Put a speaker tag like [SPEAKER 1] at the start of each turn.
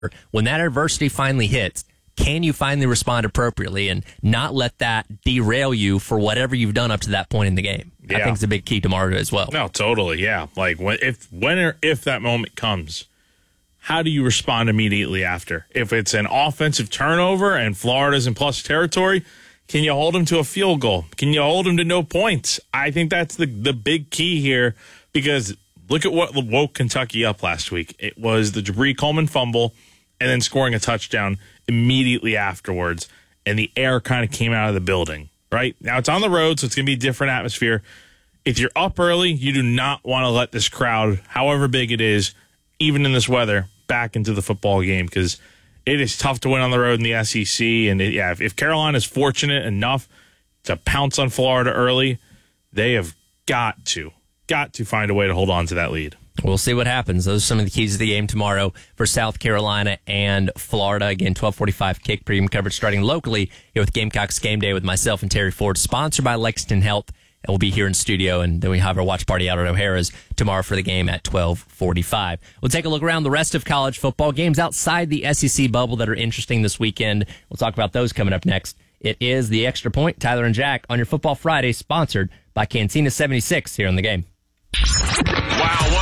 [SPEAKER 1] when that adversity finally hits, can you finally respond appropriately and not let that derail you for whatever you've done up to that point in the game? Yeah. I think it's a big key tomorrow as well.
[SPEAKER 2] No, totally, yeah. Like when or if that moment comes, how do you respond immediately after? If it's an offensive turnover and Florida's in plus territory, can you hold them to a field goal? Can you hold them to no points? I think that's the big key here, because look at what woke Kentucky up last week. It was the Jabri Coleman fumble and then scoring a touchdown immediately afterwards, and the air kind of came out of the building, right? Now it's on the road, so it's going to be a different atmosphere. If you're up early, you do not want to let this crowd, however big it is, even in this weather, back into the football game, because it is tough to win on the road in the SEC. And if Carolina is fortunate enough to pounce on Florida early, they have got to find a way to hold on to that lead.
[SPEAKER 1] We'll see what happens. Those are some of the keys to the game tomorrow for South Carolina and Florida. Again, 12:45 kick, pregame coverage starting locally here with Gamecocks Game Day with myself and Terry Ford, sponsored by Lexington Health. And we'll be here in studio, and then we have our watch party out at O'Hara's tomorrow for the game at 12:45. We'll take a look around the rest of college football games outside the SEC bubble that are interesting this weekend. We'll talk about those coming up next. It is The Extra Point, Tyler and Jack on your Football Friday, sponsored by Cantina 76 here on the game.
[SPEAKER 3] Wow,